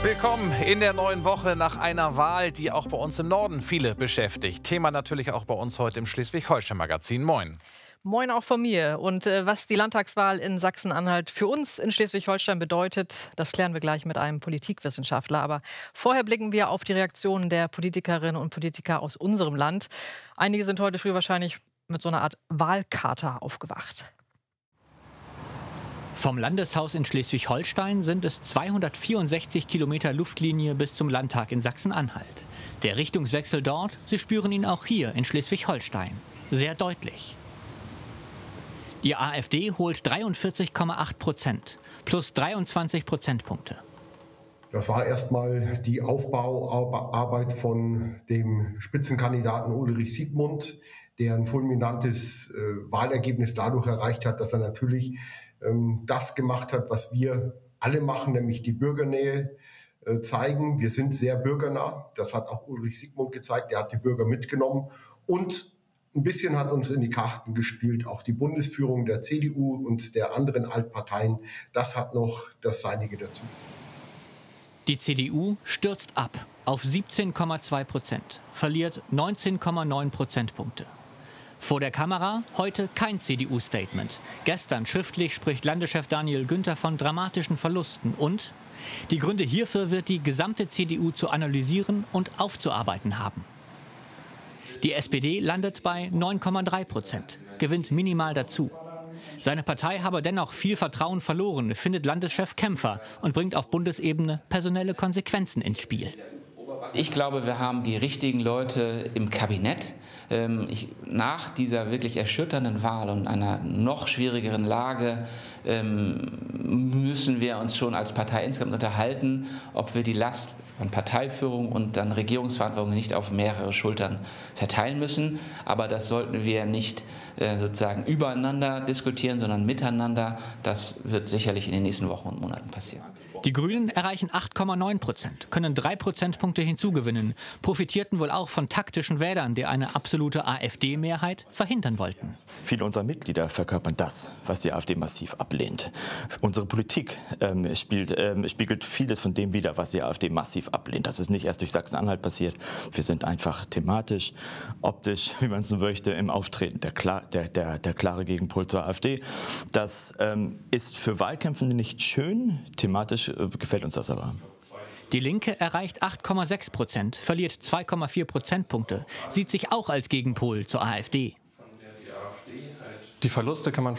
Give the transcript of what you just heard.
Willkommen in der neuen Woche nach einer Wahl, die auch bei uns im Norden viele beschäftigt. Thema natürlich auch bei uns heute im Schleswig-Holstein-Magazin. Moin. Moin auch von mir. Und was die Landtagswahl in Sachsen-Anhalt für uns in Schleswig-Holstein bedeutet, das klären wir gleich mit einem Politikwissenschaftler. Aber vorher blicken wir auf die Reaktionen der Politikerinnen und Politiker aus unserem Land. Einige sind heute früh wahrscheinlich mit so einer Art Wahlkater aufgewacht. Vom Landeshaus in Schleswig-Holstein sind es 264 Kilometer Luftlinie bis zum Landtag in Sachsen-Anhalt. Der Richtungswechsel dort, Sie spüren ihn auch hier in Schleswig-Holstein. Sehr deutlich. Die AfD holt 43,8%, plus 23 Prozentpunkte. Das war erstmal die Aufbauarbeit von dem Spitzenkandidaten Ulrich Siegmund, der ein fulminantes Wahlergebnis dadurch erreicht hat, dass er natürlich das gemacht hat, was wir alle machen, nämlich die Bürgernähe zeigen. Wir sind sehr bürgernah. Das hat auch Ulrich Siegmund gezeigt. Er hat die Bürger mitgenommen und ein bisschen hat uns in die Karten gespielt, auch die Bundesführung der CDU und der anderen Altparteien. Das hat noch das Seinige dazu. Die CDU stürzt ab auf 17,2%, verliert 19,9 Prozentpunkte. Vor der Kamera heute kein CDU-Statement. Gestern schriftlich spricht Landeschef Daniel Günther von dramatischen Verlusten und die Gründe hierfür wird die gesamte CDU zu analysieren und aufzuarbeiten haben. Die SPD landet bei 9,3%, gewinnt minimal dazu. Seine Partei habe dennoch viel Vertrauen verloren, findet Landeschef Kämpfer und bringt auf Bundesebene personelle Konsequenzen ins Spiel. Ich glaube, wir haben die richtigen Leute im Kabinett. Nach dieser wirklich erschütternden Wahl und einer noch schwierigeren Lage müssen wir uns schon als Partei insgesamt unterhalten, ob wir die Last von Parteiführung und dann Regierungsverantwortung nicht auf mehrere Schultern verteilen müssen. Aber das sollten wir nicht sozusagen übereinander diskutieren, sondern miteinander. Das wird sicherlich in den nächsten Wochen und Monaten passieren. Die Grünen erreichen 8,9%, können 3 Prozentpunkte hinzugewinnen, profitierten wohl auch von taktischen Wählern, die eine absolute AfD-Mehrheit verhindern wollten. Viele unserer Mitglieder verkörpern das, was die AfD massiv ablehnt. Unsere Politik spiegelt vieles von dem wider, was die AfD massiv ablehnt. Das ist nicht erst durch Sachsen-Anhalt passiert. Wir sind einfach thematisch, optisch, wie man es so möchte, im Auftreten der klare Gegenpol zur AfD. Das ist für Wahlkämpfe nicht schön, thematisch gefällt uns das aber. Die Linke erreicht 8,6%, verliert 2,4 Prozentpunkte, sieht sich auch als Gegenpol zur AfD. Die Verluste kann man